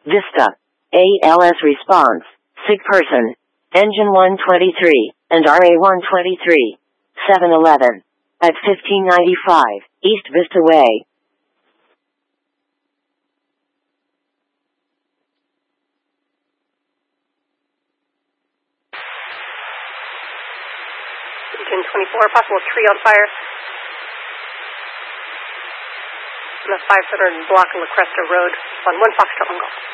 Vista. ALS response. Sick person. Engine 123, and RA 123. 711. At 1595, East Vista Way. Beacon 24, possible tree on fire. On the 500 block of La Cresta Road on 1 Foxtrot 1 Golf.